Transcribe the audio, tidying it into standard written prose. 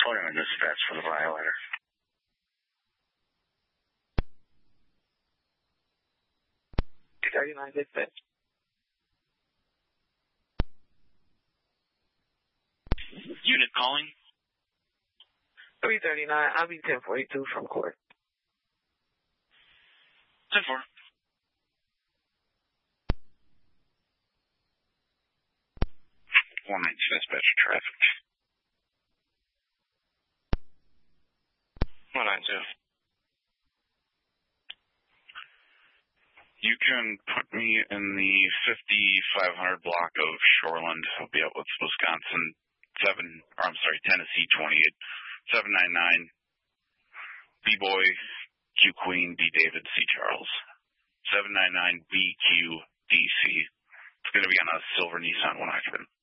20-minute dispatch for the violator. $39 dispatch. Unit calling? 339, I'll be 1042 from court. 10-4. One dispatch traffic. 192. You can put me in the 5500 block of Shoreland. I'll be out with Wisconsin Tennessee 28 799 B Boy Q Queen D David C Charles 799 BQ DC. It's going to be on a silver Nissan 1 Occupant.